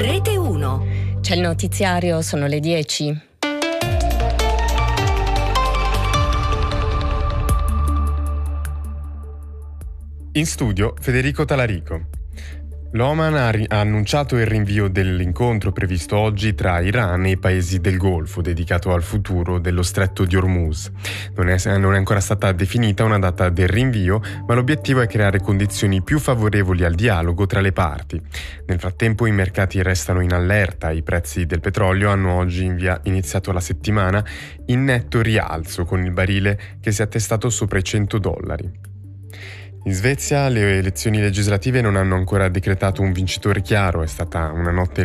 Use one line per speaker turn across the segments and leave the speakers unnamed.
Rete 1.
C'è il notiziario, sono le 10.
In studio Federico Talarico. L'Oman ha annunciato il rinvio dell'incontro previsto oggi tra Iran e i paesi del Golfo, dedicato al futuro dello stretto di Hormuz. Non è ancora stata definita una data del rinvio, ma l'obiettivo è creare condizioni più favorevoli al dialogo tra le parti. Nel frattempo i mercati restano in allerta, i prezzi del petrolio hanno oggi iniziato la settimana in netto rialzo, con il barile che si è attestato sopra i $100. In Svezia le elezioni legislative non hanno ancora decretato un vincitore chiaro, è stata una notte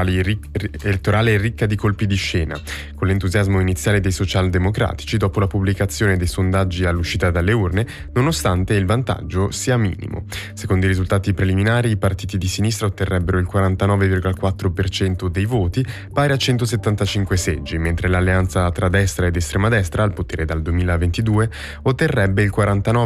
elettorale ricca di colpi di scena, con l'entusiasmo iniziale dei socialdemocratici dopo la pubblicazione dei sondaggi all'uscita dalle urne, nonostante il vantaggio sia minimo. Secondo i risultati preliminari, i partiti di sinistra otterrebbero il 49,4% dei voti, pari a 175 seggi, mentre l'alleanza tra destra ed estrema destra, al potere dal 2022, otterrebbe il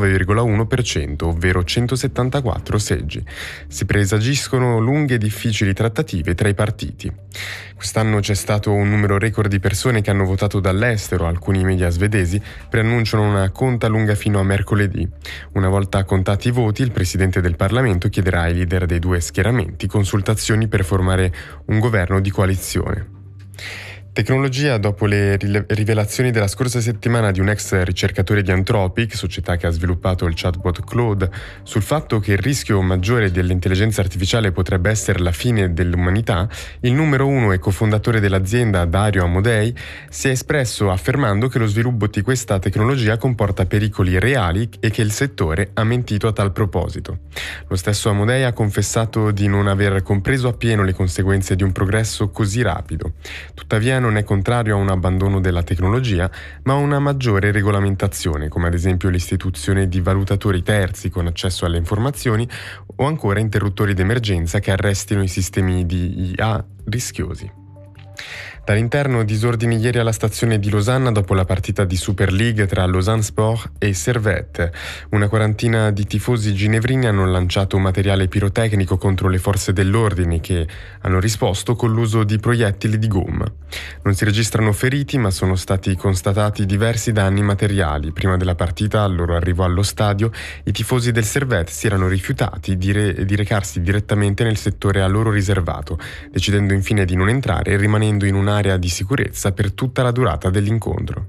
49,1%, ovvero 174 seggi. Si presagiscono lunghe e difficili trattative tra i partiti. Quest'anno c'è stato un numero record di persone che hanno votato dall'estero. Alcuni media svedesi preannunciano una conta lunga fino a mercoledì. Una volta contati i voti, il presidente del Parlamento chiederà ai leader dei due schieramenti consultazioni per formare un governo di coalizione. Tecnologia. Dopo le rivelazioni della scorsa settimana di un ex ricercatore di Anthropic, società che ha sviluppato il chatbot Claude, sul fatto che il rischio maggiore dell'intelligenza artificiale potrebbe essere la fine dell'umanità, il numero uno e cofondatore dell'azienda, Dario Amodei, si è espresso affermando che lo sviluppo di questa tecnologia comporta pericoli reali e che il settore ha mentito a tal proposito. Lo stesso Amodei ha confessato di non aver compreso appieno le conseguenze di un progresso così rapido. Tuttavia non è contrario a un abbandono della tecnologia, ma a una maggiore regolamentazione, come ad esempio l'istituzione di valutatori terzi con accesso alle informazioni o ancora interruttori d'emergenza che arrestino i sistemi di IA rischiosi. Dall'interno disordini ieri alla stazione di Losanna dopo la partita di Super League tra Lausanne Sport e Servette. Una quarantina di tifosi ginevrini hanno lanciato materiale pirotecnico contro le forze dell'ordine che hanno risposto con l'uso di proiettili di gomma. Non si registrano feriti, ma sono stati constatati diversi danni materiali. Prima della partita, al loro arrivo allo stadio, i tifosi del Servette si erano rifiutati di recarsi direttamente nel settore a loro riservato, decidendo infine di non entrare e rimanendo in un'area di sicurezza per tutta la durata dell'incontro.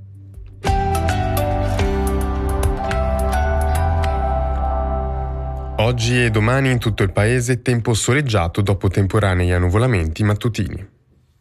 Oggi e domani in tutto il paese tempo soleggiato dopo temporanei annuvolamenti mattutini.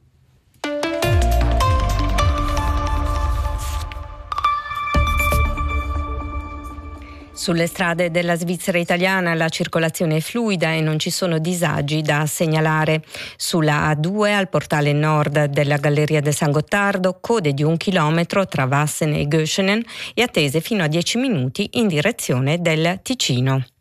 Sulle strade della Svizzera italiana la circolazione è fluida e non ci sono disagi da segnalare. Sulla A2 al portale nord della Galleria del San Gottardo, code di 1 chilometro tra Vassen e Göschenen e attese fino a 10 minuti in direzione del Ticino.